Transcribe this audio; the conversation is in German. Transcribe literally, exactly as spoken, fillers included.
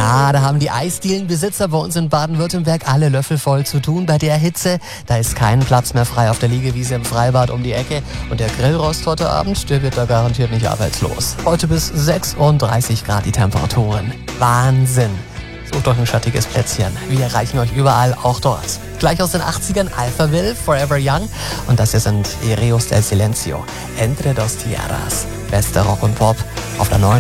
Ja, da haben die Eisdielenbesitzer bei uns in Baden-Württemberg alle Löffel voll zu tun. Bei der Hitze, da ist kein Platz mehr frei auf der Liegewiese im Freibad um die Ecke. Und der Grillrost heute Abend, der wird da garantiert nicht arbeitslos. Heute bis sechsunddreißig Grad die Temperaturen. Wahnsinn. Sucht euch ein schattiges Plätzchen. Wir erreichen euch überall, auch dort. Gleich aus den achtzigern Alphaville, Forever Young. Und das hier sind Ereos del Silencio, Entre dos Tierras. Bester Rock und Pop auf der neuen